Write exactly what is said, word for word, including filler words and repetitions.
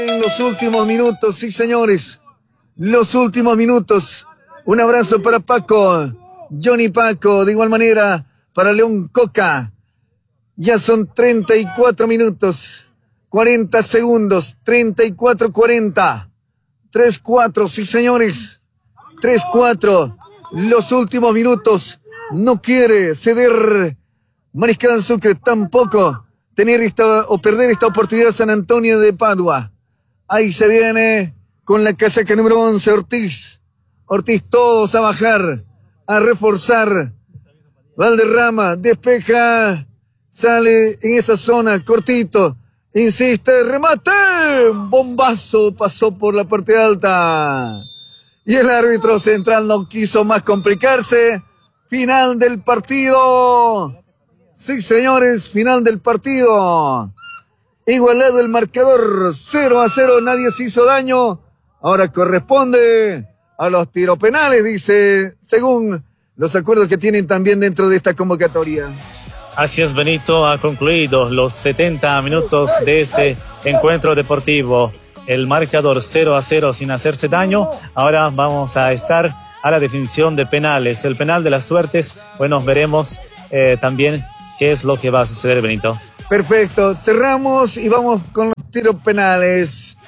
En los últimos minutos, sí señores, los últimos minutos. Un abrazo para Paco, Johnny Paco, de igual manera para León Coca. Ya son treinta y cuatro minutos, cuarenta segundos, treinta y cuatro cuarenta. tres cuatro, sí señores, tres cuatro. Los últimos minutos. No quiere ceder Mariscal Sucre, tampoco tener esta o perder esta oportunidad San Antonio de Padua. Ahí se viene con la casaca número once, Ortiz. Ortiz, todos a bajar, a reforzar. Valderrama, despeja, sale en esa zona, cortito, insiste, remate, bombazo, pasó por la parte alta. Y el árbitro central no quiso más complicarse. Final del partido. Sí, señores, final del partido. Igualado el marcador, cero a cero, nadie se hizo daño. Ahora corresponde a los tiros penales, dice, según los acuerdos que tienen también dentro de esta convocatoria. Así es, Benito, ha concluido los setenta minutos de este encuentro deportivo. El marcador cero a cero sin hacerse daño. Ahora vamos a estar a la definición de penales. El penal de las suertes, bueno, veremos eh, también qué es lo que va a suceder, Benito. Perfecto, cerramos y vamos con los tiros penales.